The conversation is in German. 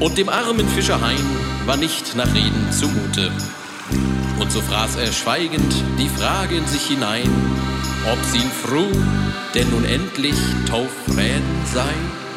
Und dem armen Fischer Hein war nicht nach Reden zumute. Und so fraß er schweigend die Frage in sich hinein, ob sie ihn froh, denn nun endlich taufrän sei.